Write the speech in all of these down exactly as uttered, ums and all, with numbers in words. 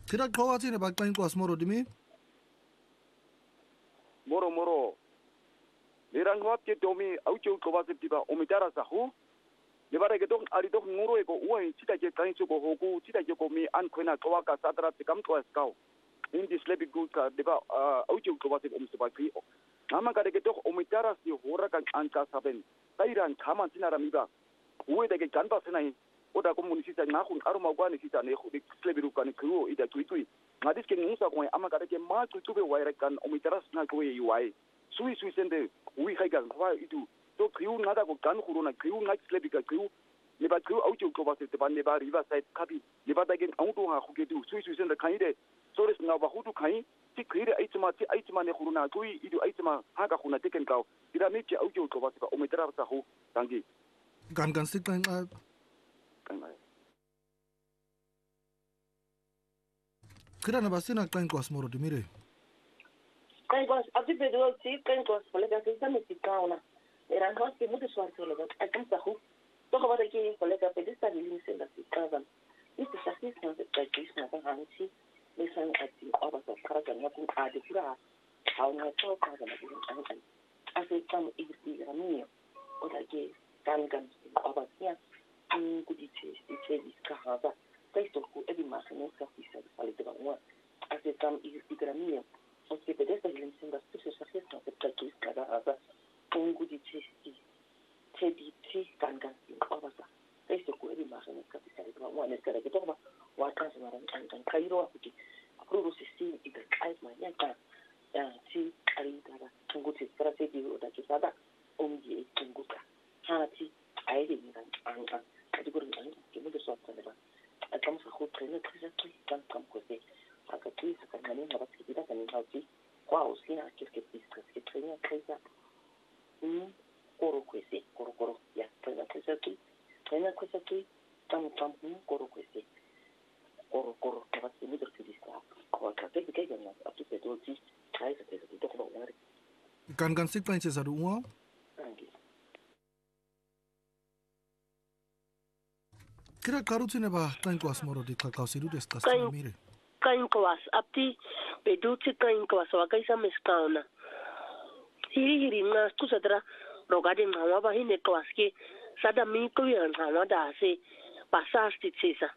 Kira kawatin e bakpain ko asmoro dimi? Moro moro. Lirang wat ke domi aucho kawatin tiba omidara sahu. Lebara ke dong ari dong ngoro e ko uai cita ke kain su ko hoku cita ke ko mi an koina kawaka sadra te kam ko skau. Indi slebi good ka deba aucho kawatin om sebaki. Nama ka ke dong omidara si hora kan anka saben. Tairan kaman sinara miba. Uai de ke kanba senai. Oda komunisita ngakun aruma gwani sita ne khudi slebi ru kan kruo ida tuitui. Ngadis ke ngusa ko ama ka ke ma tuitube waira kan omidara na ko e uai. Sui sui sende ui haiga kwa itu. So kriu ngada ko kan khuruna kriu ngai slebi ka kriu ne ba kriu auto ko ba se te ban ne ba river side kabi ne ba dagen auto ha khu ke du sui sui sen da kai de so res na ba hudu kai ti krire aitma ti aitma ne khuruna kui idu aitma ha ka khuna teken ka ira me ti auto ko ba se o metara sa ho tangi gan gan sik kan kan ai kira na basina kan ko asmoro de mire kan ko abi pedo ti kan ko fole ka se mi ti kauna Eran hos que muchos suartos lo ven. Acá está ju. Todo va de aquí colega pedista de lince la casa. Este sacis no se trae na banchi. Le san ati aba sa casa na kun ade kura. Au na to casa na kun ade. Ase kam igti ramio. O da ke kan kan aba sia. Un kudiche dice discahaba. Questo ku ebi ma no sa fisa de fale de banwa. Ase kam igti ramio. O se pedesta de lince la stessa sacis no se trae casa. Ungu di cesti, cedi ci gangan in obasa. Questo qui è immagine capitale, ma una scala che trova, una casa ma anche Cairo a tutti. Approvo se si i del Kais ma niente, ci arriva ungu ci frase di da ci sada, ungi e unguka. Hanati aide in anga, di gurin anga che molto sotto ne va. E come sa ho preso tre tre tan tan così. Aka qui sa kan ne va che da kan hauti. Qua ossia che che disco che trena presa. Mm, coro questi, coro coro, ya, prenda questa qui, prenda questa qui, tam tam, coro questi, coro coro, che va a mettere più di sta, o a capire che è a tutte e due, sai se è tutto come vuoi. Kan kan sik pain se sa ruwa? Anche. Kira karutine ba kan ko asmoro di ka kausiru des ka mire. Kan ko as apti, peduti kan ko as wa kai sa meskauna. Hiri hiri nga kusadra rogade ngawa ba hine klaski sada mi ko yan ngawa da se pasasti tsesa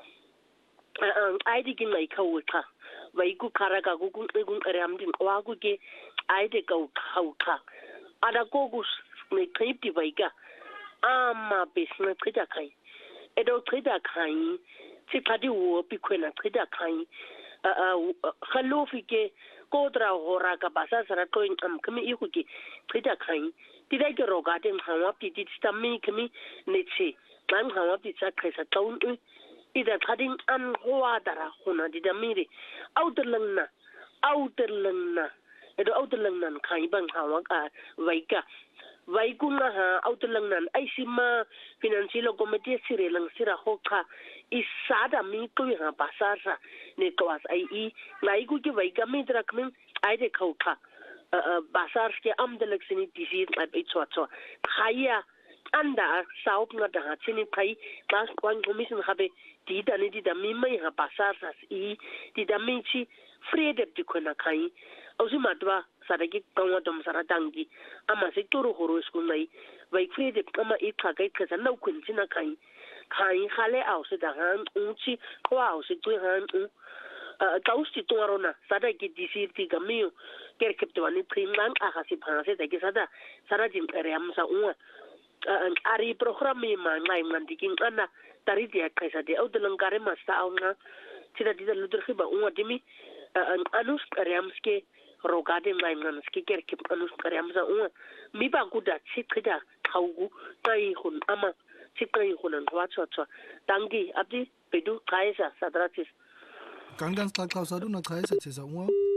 an aidi kin mai kawuka bai ku karaga ku kun kun ramdin wa ku ke aide kau kauka ada ko gus ne tripti bai ga ama besna trida kai edo trida kai ti padi wo pi kwena trida kai khalofi ke kodra hora ka basa sara to in am kami iku ki trida kai ti dai ke roga den hawa pi ti stammi kami ne che man hawa pi sa kai sa taun ida khadin an huwa dara khuna di damire auterlangna auterlangna edo auterlangnan kai bang hawa ka waika Vaikuna ha autelangnan ai sima financial committee sirelang sira hoka isada mi ko ha pasasa ne kwas ai i ngai ku ki vaika mi drakmin ai de khoka basar ke amdelek sini tisi ai chwa khaya anda saup na da chini kai mas kwan commission habe di da ni di da mi mai ha pasar sa i di da mi chi freedom di kona kai ausi matwa saragi kawa dom saradangi ama se toro horos kunai vai frede ama ika kai kaza na kunci na kai kai khale au se da han unchi kwa au se tu han tausti torona sadagi disirti gamio kerkepto ani primang aka si phase da ke sada sarajin ream sa unwa ari programi ma ngai mandikin ana taridia kaisa de audelang kare masta auna tida tida ludur khiba unwa dimi anus reamske rogade mai nan skiker ke anus karyamza un mi ba guda chikida khaugu tai hun ama chikai hunan wacha cha tangi abdi pedu kaisa sadratis kan gan sta kausadu na kaisa chesa un